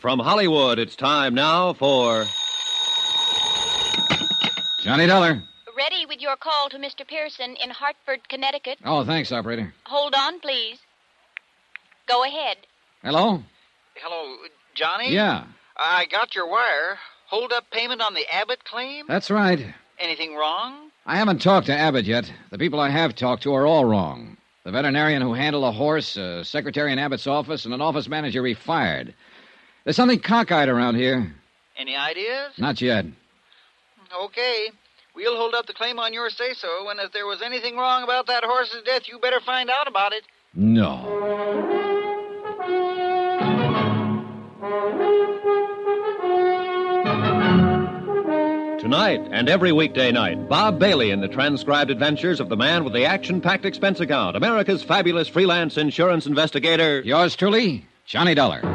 From Hollywood, it's time now for... Johnny Dollar. Ready with your call to Mr. Pearson in Hartford, Connecticut. Oh, thanks, operator. Hold on, please. Go ahead. Hello? Hello, Johnny? Yeah. I got your wire. Hold up payment on the Abbott claim? That's right. Anything wrong? I haven't talked to Abbott yet. The people I have talked to are all wrong. The veterinarian who handled a horse, a secretary in Abbott's office, and an office manager he fired. There's something cockeyed around here. Any ideas? Not yet. Okay. We'll hold up the claim on your say-so, and if there was anything wrong about that horse's death, you better find out about it. No. Tonight and every weekday night, Bob Bailey in the transcribed adventures of the man with the action-packed expense account, America's fabulous freelance insurance investigator. Yours truly, Johnny Dollar.